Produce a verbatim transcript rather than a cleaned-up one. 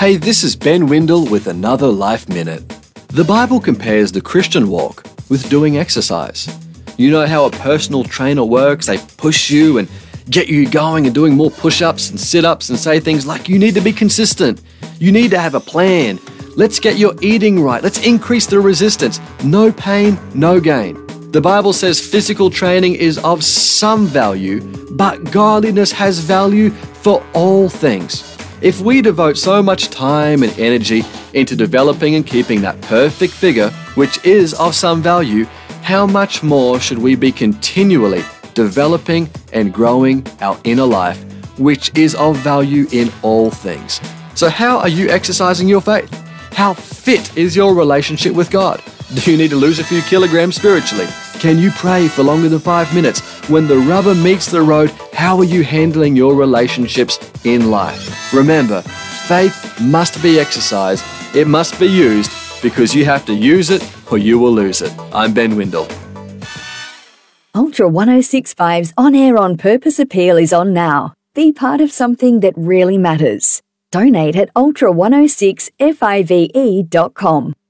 Hey, this is Ben Windle with another Life Minute. The Bible compares the Christian walk with doing exercise. You know how a personal trainer works? They push you and get you going and doing more push-ups and sit-ups and say things like, you need to be consistent. You need to have a plan. Let's get your eating right. Let's increase the resistance. No pain, no gain. The Bible says physical training is of some value, but godliness has value for all things. If we devote so much time and energy into developing and keeping that perfect figure, which is of some value, how much more should we be continually developing and growing our inner life, which is of value in all things? So how are you exercising your faith? How fit is your relationship with God? Do you need to lose a few kilograms spiritually? Can you pray for longer than five minutes? When the rubber meets the road, how are you handling your relationships in life? Remember, faith must be exercised. It must be used because you have to use it or you will lose it. I'm Ben Windle. Ultra one oh six point five's On Air On Purpose appeal is on now. Be part of something that really matters. Donate at ultra one oh six five dot com.